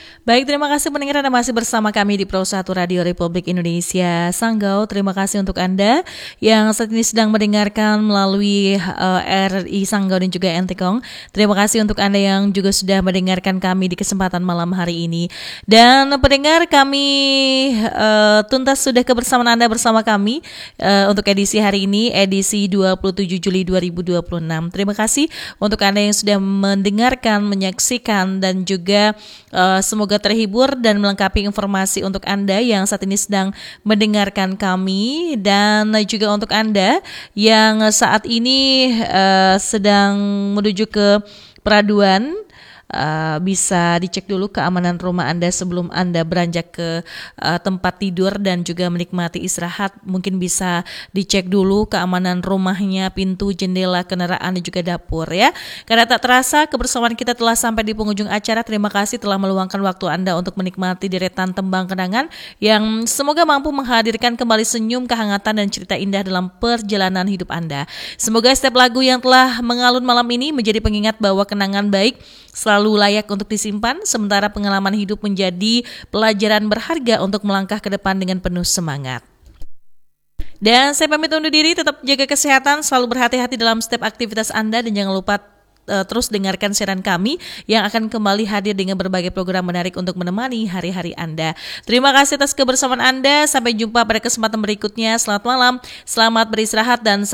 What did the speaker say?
Baik, terima kasih pendengar Anda masih bersama kami di Pro 1 Radio Republik Indonesia Sanggau. Terima kasih untuk Anda yang saat ini sedang mendengarkan melalui RRI Sanggau dan juga Entikong. Terima kasih untuk Anda yang juga sudah mendengarkan kami di kesempatan malam hari ini. Dan pendengar, kami tuntas sudah kebersamaan Anda bersama kami untuk edisi hari ini, edisi 27 Juli 2026. Terima kasih untuk Anda yang sudah mendengarkan, menyaksikan, dan juga semoga terhibur dan melengkapi informasi untuk Anda yang saat ini sedang mendengarkan kami, dan juga untuk Anda yang saat ini sedang menuju ke peraduan. Bisa dicek dulu keamanan rumah Anda sebelum Anda beranjak ke tempat tidur dan juga menikmati istirahat. Mungkin bisa dicek dulu keamanan rumahnya, pintu, jendela, kendaraan, dan juga dapur ya. Karena tak terasa kebersamaan kita telah sampai di penghujung acara. Terima kasih telah meluangkan waktu Anda untuk menikmati deretan tembang kenangan yang semoga mampu menghadirkan kembali senyum, kehangatan, dan cerita indah dalam perjalanan hidup Anda. Semoga setiap lagu yang telah mengalun malam ini menjadi pengingat bahwa kenangan baik selalu layak untuk disimpan, sementara pengalaman hidup menjadi pelajaran berharga untuk melangkah ke depan dengan penuh semangat. Dan saya pamit undur diri, tetap jaga kesehatan, selalu berhati-hati dalam setiap aktivitas Anda, dan jangan lupa terus dengarkan siaran kami yang akan kembali hadir dengan berbagai program menarik untuk menemani hari-hari Anda. Terima kasih atas kebersamaan Anda, sampai jumpa pada kesempatan berikutnya. Selamat malam, selamat beristirahat, dan